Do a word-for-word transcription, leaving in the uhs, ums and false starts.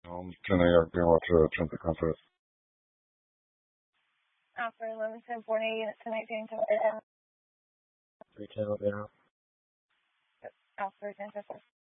Um, ten jak wiem, czy czym ty kończysz? Alpha eleven ten four eight unit ten eighteen ten three ten, what now? Alpha ten ten four.